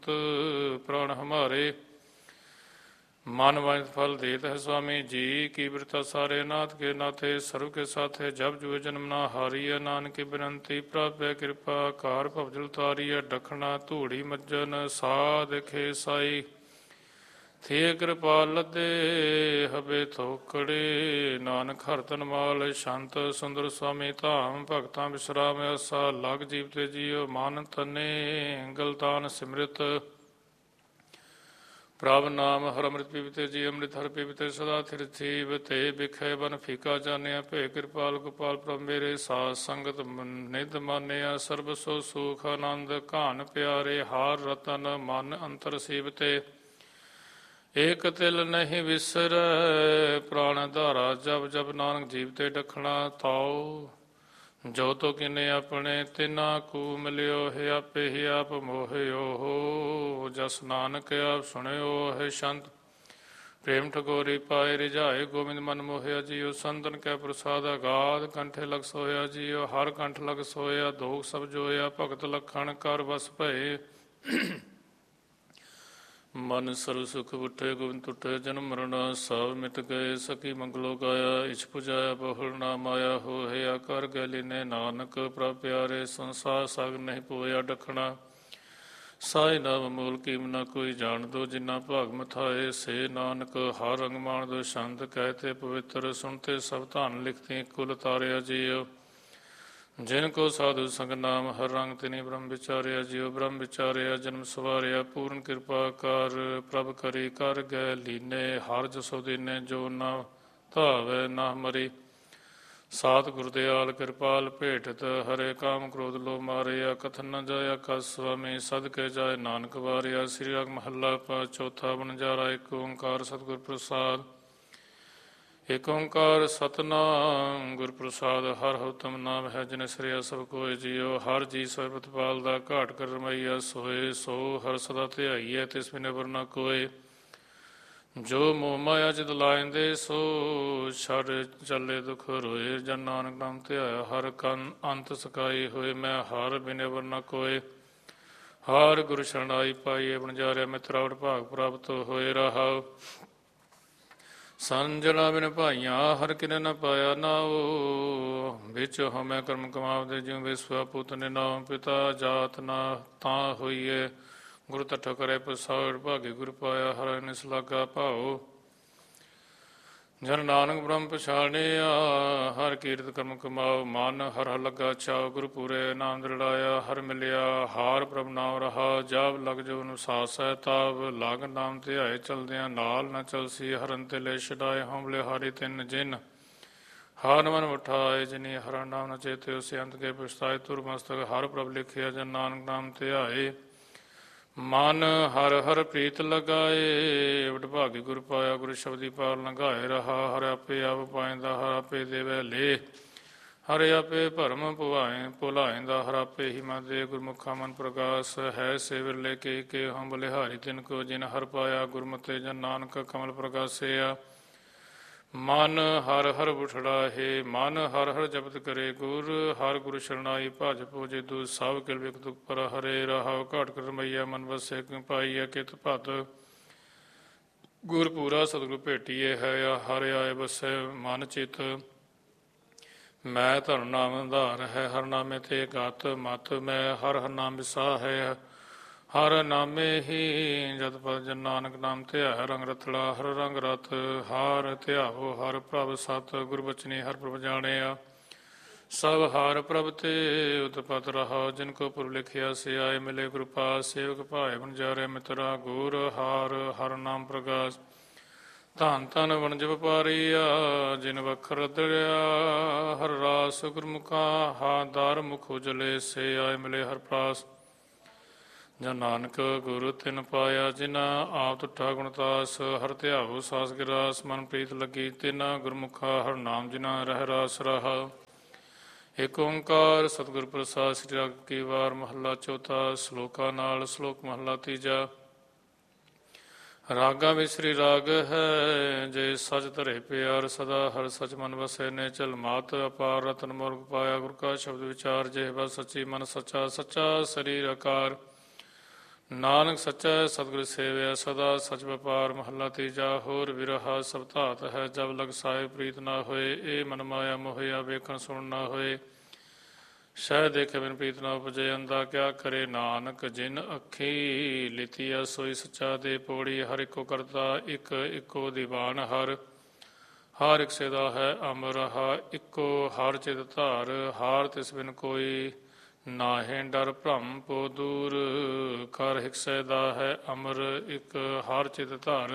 प्राण हमारे मन वांछित फल देत है स्वामी जी। की बिरता सारे नाथ के नाथे सर्व के साथे जब जुए जन्म ना हारिय नानक की बिनंती प्राप्य कृपा कार भवजल तारिय डखना धूड़ी मज्जन साध खे साई थे कृपा लदे हबे थोकड़े नानक हर तन माल शांत सुंदर स्वामी धाम भगतां विश्राम आसा लग जीवते जियो मान तने गलतान सिमृत प्रभ नाम हर अमृत पीबते जी अमृत हर पीबते सदा थिर जीवते बिखे बन फीका जानिया भे कृपाल गोपाल प्रभ मेरे साथ संगत निध मानिया सर्ब सो सुख आनंद कान प्यारे हार रतन मन अंतर सीवते एक तिल नहीं विसर प्राण धारा जब जब नानक जीवते डखना ताओ जो तो किने अपने तिना कू मिलियो है आपे ही आप मोहियो हो जस नानक आप सुनियो है संत प्रेम ठगोरी पाए रिझाए गोविंद मन मोहिया जियो संतन कै प्रसाद अगाध कंठे लग सोया जियो हर कंठ लग सोया दोख सब जोया भगत लखन कर बस भये मन सरल सुख उठे गोविंद टूटे जन्म मरण सब मिट गए सखी मंगलो गाया इछ पुजाया बहुल नाम आया हो है आकर गैली ने नानक प्रभ प्यारे संसार सागर नहीं पोया डखना साई नाम मूल कीम न कोई जान दो जिन्ना भाग मथाए से नानक हर रंग मान दो छंद कहते पवित्र सुनते सब धान लिखते कुल तारिया जियो जिनको साधु संग नाम हर रंग तिनी ब्रह्म विचारिया जियो ब्रह्म विचारिया जन्म सवारिया पूर्ण कृपा कर प्रभ करी कर गै लीने हर जसो दीने जो न धावे न मरी सात गुरदयाल कृपाल भेटत हरे काम क्रोध लो मारिया कथन न जाया कस स्वामी सदके जाय नानक वारिया श्री राग महला पा चौथा बनजारा एक ओंकार सतगुर प्रसाद एक ओंकार सतनाम गुर प्रसाद हर उत्तम नाम है जिन श्रेया सब कोय जियो हर जी सोय प्रतिपाल दा घाट कर रमैया सोए सो हर सदा ध्याईए तिस बिन बर न कोय जो मोह माया जिद लाइंदे सो छड़ चले दुख रोए जन नानक नाम ध्याया हर कन अंत सकाई होए मैं हर बिन बर न कोय हर गुरु शरणाई पाइए बनजारे मित्रावट भाग प्राप्त होए रहा संजना बिन भाइया हर किने न पाया नाओ बिच हमें कर्म कमावदे जिਉ विश्वा पुत ने नाम पिता जात ना ता होइए गुरु तठ करे प्रसाद भागे गुरु पाया हर निस लागा भाओ जन नानक ब्रह्म पछाणिया हर कीरत कर्म कमाओ मन हर हर लगा चाओ गुरु पूरे नाम दृढ़ाया हर मिलिया हार प्रभ नाम रहा जब लग जो अनुसास है ताब लाग नाम ध्याए चलदिया नाल न चलसी हरन ते ले छड़ाए हमले हारी तिन जिन हर मन उठाए जिनी हर नाम न चेते उसे अंत के पछताए तुर मस्तक हर प्रभ लिखिया जन नानक नाम ध्याए मन हर हर प्रीत लगाए वਡਭਾਗੀ गुर पाया गुरु शब्दी पाल लगाए रहा हर आपे आप पाइंदा हर आपे देवै ले हर आपे भरम भुलाइंदा हर आपे ही मन दे गुरमुखा मन प्रकाश है सेवर लेके के हम बलिहारी तिनको जिन हर पाया गुरमते जन नानक कमल प्रकाशया मन हर हर बुठड़ा है मन हर हर जपत करे गुर हर गुरु शरणाई भज पूजे दू सब किल विक दुख पर हरे रहा घाट कर मैया मन बसे क्यों पाई कित भत गुर पूरा सतगुरु भेटीए है हर आए बसे मन चित मैं धन नाम आधार है हर नामे ते गत मत मैं हर हर नाम विसा है हर नामे ही जत पद जन नानक नाम ध्याय रंग रतड़ा हर रंग रथ हार ध्याओ हर प्रभ सत गुरबचनी हर प्रभ जाने सब हार प्रभ ते उतपत रहा जिनको पुर लिखिया से आए मिले कृपा सेवक भाए बनजारे मित्रा गुर हार हर नाम प्रकाश धन धन वणज वपारिया जिन वखर दरिया हर रास गुरमुखा हा दार मुख उजले से आए मिले हर प्रास जन नानक गुरु तिन पाया जिना आप तुठा गुणतास हर ध्याओ सास गिरास मन प्रीत लगी तिना गुरमुखा हर नाम जिना रह रास रहा एक ओंकार सतगुर प्रसाद श्री राग की वार महला चौथा श्लोका नाल श्लोक महला तीजा रागा में श्री राग है जे सच धरे प्यार सदा हर सच मन बसे ने चल मात अपार रतन मुर्ग पाया गुर का शब्द विचार जे बस सची मन सच्चा सच्चा शरीर आकार ਨਾਨਕ ਸੱਚਾ ਸਤਿਗੁਰ ਸੇਵਿਆ ਸਦਾ ਸਚ ਵਪਾਰ। ਮਹੱਲਾ ਤੀਜਾ। ਹੋਰ ਵਿਰਹਾ ਸਭ ਧਾਤ ਹੈ, ਜਬ ਲਗ ਸਾਹਿਬ ਪ੍ਰੀਤ ਨਾ ਹੋਏ। ਇਹ ਮਨ ਮਾਇਆ ਮੋਹਿਆ ਵੇਖਣ ਸੁਣ ਨਾ ਹੋਏ। ਸ਼ਹਿ ਦੇਖੇ ਬਿਨ ਪ੍ਰੀਤ ਨਾ ਉਪਜੇ। ਅੰਦਾ ਕਿਆ ਕਰੇ ਨਾਨਕ ਜਿਨ ਅੱਖੀ ਲਿਤੀਆ ਸੋਈ ਸੱਚਾ ਦੇ। ਪੌੜੀ ਹਰ ਇੱਕੋ ਕਰਤਾ ਇੱਕ ਇੱਕੋ ਦੀਵਾਨ ਹਰ। ਹਰ ਇੱਕ ਸੇਦਾ ਹੈ ਅਮਰ ਹਾ ਇੱਕੋ ਹਰ ਚਿਤ ਧਾਰ। ਹਾਰ ਤਿਸ ਬਿਨ ਕੋਈ ਨਾਹੇ ਡਰ ਭ੍ਰਮ ਪੋ ਦੂਰ। ਕਰ ਹਿਕਸੈ ਦਾ ਹੈ ਅਮਰ ਇੱਕ ਹਰ ਚਿਤ ਧਾਰ।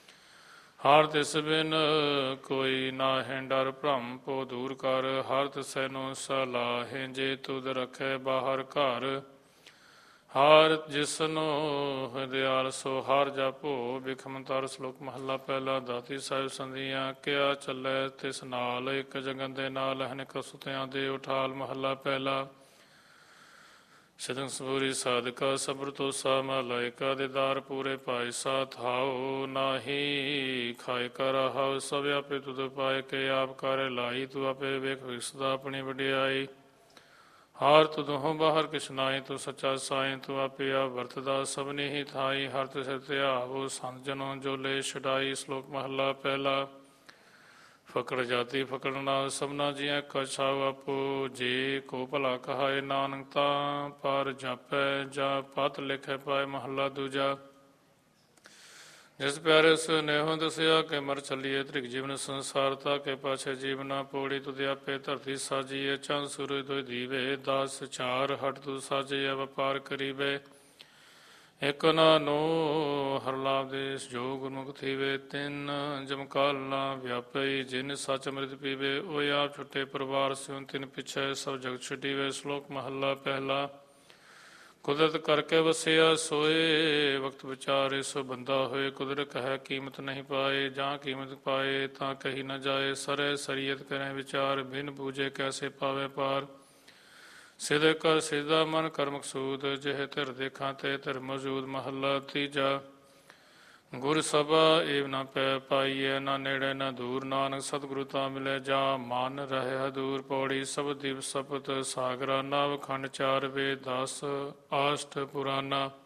ਹਰ ਤਿਸ ਬਿਨ ਕੋਈ ਨਾਹੇ ਡਰ ਭ੍ਰਮ ਪੋ ਦੂਰ ਕਰ। ਹਰ ਤਿਸੈ ਨੂੰ ਸਲਾਹੇ ਜੇ ਤੁਧ ਰਖੈ ਬਾਹਰ ਘਰ। ਹਰ ਜਿਸਨੋ ਹਿਰਦਿਆਲ ਸੋ ਹਰ ਜਪੋ। ਬਿਖਮ ਤਰ। ਸ਼ਲੋਕ ਮਹੱਲਾ ਪਹਿਲਾ। ਦਾਤੀ ਸਾਹਿਬ ਸੰਧੀਆਂ ਕਿਆ ਚੱਲੈ ਤਿਸ ਨਾਲ। ਇੱਕ ਜਗਨ ਦੇ ਨਾਲ ਅਨੇਕ ਸੁਤਿਆਂ ਦੇ ਉਠਾਲ। ਮਹੱਲਾ ਪਹਿਲਾ। ਸਿਦਕ ਸਬੂਰੀ ਸਾਧਕਾ ਸਬਰ ਤੋਸਾ। ਮਹਲਾਇਕਾ ਦੇ ਦਾਰ ਪੂਰੇ ਪਾਇਸਾ। ਥਾਓ ਨਾਹੀ ਖਾਇ ਕਰ ਹਾਉ। ਸਭ ਆਪੇ ਤੁਧ ਪਾਏ ਕੇ ਆਪ ਕਰ ਲਾਈ। ਤੂੰ ਆਪੇ ਵੇਖ ਵਿਸਦਾ ਆਪਣੀ ਵਡਿਆਈ। ਹਾਰ ਤੁਧੋਂ ਬਾਹਰ ਕਿਛ ਨਾਹੀ। ਤੂੰ ਸੱਚਾ ਸਾਈਂ ਤੂੰ ਆਪੇ ਆਪ ਵਰਤਦਾ ਸਭਨੀ ਹੀ ਥਾਈ। ਹਰ ਤਿਸ ਧਿਆਵੋ ਸੰਤ ਜਨੋ ਜੋ ਲੈ ਛਡਾਈ। ਸ਼ਲੋਕ ਮਹੱਲਾ ਪਹਿਲਾ। ਫਕੜ ਜਾਤੀ ਫਕੜਨਾ ਸਭਨਾ ਜੀਆਂ ਕਾ ਛਾਉ ਆਪੋ। ਜੇ ਕੋ ਭਲਾ ਕਹਾਏ ਨਾਨਕ ਤਾਂ ਪਰ ਜਾਪੈ। ਜਾਂ ਪਤ ਲਿਖੈ ਪਾਏ। ਮਹੱਲਾ ਦੂਜਾ। ਜਿਸ ਪਿਆਰੇ ਸੁਨੇਹੋ ਦਸਿਆ ਕਿ ਮਰ ਚੱਲੀਏ ਤ੍ਰਿਕ ਜੀਵਨ ਸੰਸਾਰਤਾ ਕੇ ਪਾਛੇ ਜੀਵਨਾ। ਪੌੜੀ ਤੁਧ ਆਪੇ ਧਰਤੀ ਸਾਜੀਏ। ਚੰਦ ਸੂਰਜ ਦੋਇ ਦੀਵੇ। ਦਸ ਚਾਰ ਹਟ ਤੁ ਸਾਜੀਏ ਵਪਾਰ ਕਰੀਵੇ। ਇੱਕ ਨਾ ਨੋ ਹਰ ਲਾਭ ਦੇਸ ਜੋ ਗੁਰਮੁਖ ਥੀਵੇ। ਤਿੰਨ ਜਮਕਾਲ ਨਾ ਵਿਆਪਈ। ਜਿਨ ਸੱਚ ਅੰਮ੍ਰਿਤ ਪੀਵੇ। ਉਹ ਆਪ ਛੁੱਟੇ ਪਰਿਵਾਰ ਸਿਉ ਤਿਨ ਪਿਛੈ ਸਭ ਜਗਤ ਛੁਟੀਵੇ। ਸ਼ਲੋਕ ਮਹੱਲਾ ਪਹਿਲਾ। ਕੁਦਰਤ ਕਰਕੇ ਵਸਿਆ ਸੋਏ। ਵਕਤ ਵਿਚਾਰੇ ਸੋ ਬੰਦਾ ਹੋਏ। ਕੁਦਰਤ ਹੈ ਕੀਮਤ ਨਹੀਂ ਪਾਏ। ਜਾਂ ਕੀਮਤ ਪਾਏ ਤਾਂ ਕਹੀ ਨਾ ਜਾਏ। ਸਰੇ ਸਰੀਅਤ ਕਰੇ ਵਿਚਾਰ। ਬਿਨ ਬੂਝੇ ਕੈਸੇ ਪਾਵੇ ਪਾਰ। ਸਿਧੇ ਕਰ ਸਿਧਾ ਮਨ ਕਰ ਮਕਸੂਦ। ਜਿਹ ਧਿਰ ਦੇਖਾਂ ਤੇ ਧਿਰ ਮੌਜੂਦ। ਮਹੱਲਾ ਤੀਜਾ। ਗੁਰ ਸਭਾ ਏਵ ਨਾ ਪੈ ਪਾਈਐ। ਨਾ ਨੇੜੇ ਨਾ ਦੂਰ। ਨਾਨਕ ਸਤਿਗੁਰੂ ਤਾਂ ਮਿਲੇ ਜਾਂ ਮਨ ਰਹਿ ਦੂਰ। ਪੌੜੀ ਸਬਦ ਦੀਪ ਸਪਤ ਸਾਗਰਾ। ਨਵ ਖੰਡ ਚਾਰ ਵੇਦ 10 ਆਸ਼ਟ ਪੁਰਾਨਾ।